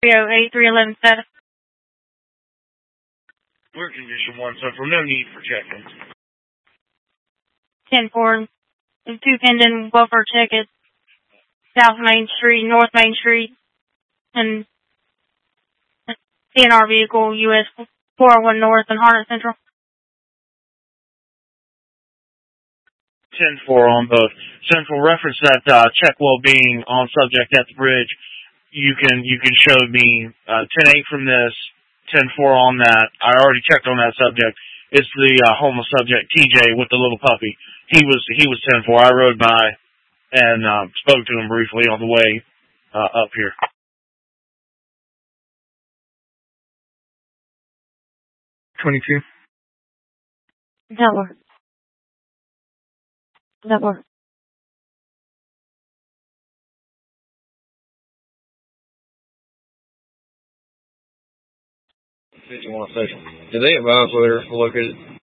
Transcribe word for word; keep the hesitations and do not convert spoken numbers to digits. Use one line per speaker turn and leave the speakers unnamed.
three oh eight, three eleven status.
We're condition one, so for no need for check-ins.
ten four, two pending welfare check at South Main Street, North Main Street, and C N R vehicle, U S four oh one North and Harnett Central.
ten four on both. Central, reference that uh, check well-being on subject at the bridge. You can you can show me uh, ten eight from this, ten four on that. I already checked on that subject. It's the uh, homeless subject, T J, with the little puppy. He was he was ten four. I rode by and uh, spoke to him briefly on the way uh, up here.
twenty-two.
That works. That works.
fifty-one station. Did they advise where they're located?